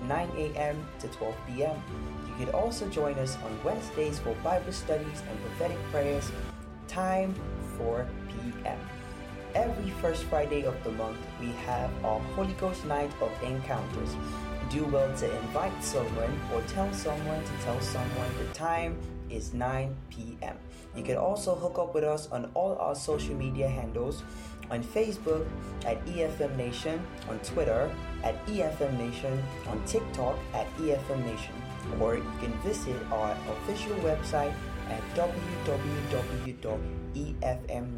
9 a.m. to 12 p.m. You can also join us on Wednesdays for Bible studies and prophetic prayers, time 4 p.m. Every first Friday of the month, we have our Holy Ghost Night of Encounters. Do well to invite someone or tell someone to tell someone. The time is 9 p.m. You can also hook up with us on all our social media handles, on Facebook at EFM Nation, on Twitter at EFM Nation, on TikTok at EFM Nation, or you can visit our official website at www.efmnation.com.